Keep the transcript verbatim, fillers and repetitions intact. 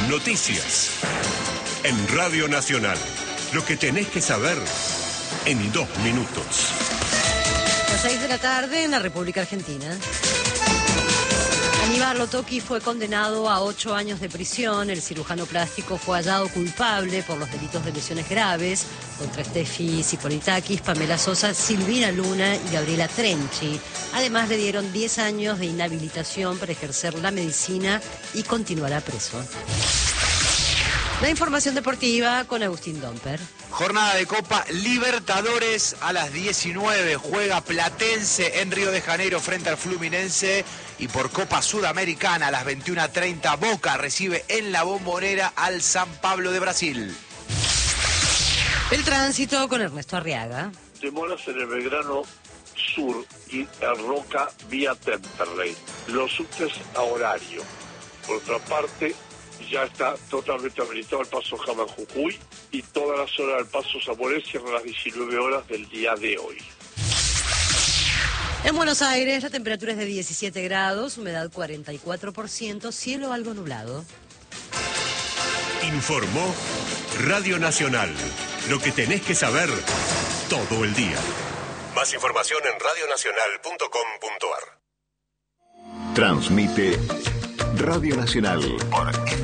Noticias. En Radio Nacional. Lo que tenés que saber en dos minutos. Las seis de la tarde en la República Argentina. Aníbal Lotocki fue condenado a ocho años de prisión. El cirujano plástico fue hallado culpable por los delitos de lesiones graves contra Steffi Zipolitakis, Pamela Sosa, Silvina Luna y Gabriela Trenchi. Además, le dieron diez años de inhabilitación para ejercer la medicina y continuará preso. La información deportiva con Agustín Domper. Jornada de Copa Libertadores a las diecinueve. Juega Platense en Río de Janeiro frente al Fluminense. Y por Copa Sudamericana a las veintiuna treinta, Boca recibe en la Bombonera al San Pablo de Brasil. El tránsito con Ernesto Arriaga. Demoras en el Belgrano Sur y en Roca vía Temperley. Los subtes a horario. Por otra parte, ya está totalmente habilitado el paso Jama Jujuy y toda la zona del paso Zamoré cierra a las diecinueve horas del día de hoy. En Buenos Aires la temperatura es de diecisiete grados, humedad cuarenta y cuatro por ciento, cielo algo nublado. Informó Radio Nacional. Lo que tenés que saber todo el día. Más información en radio nacional punto com punto a r. Transmite Radio Nacional por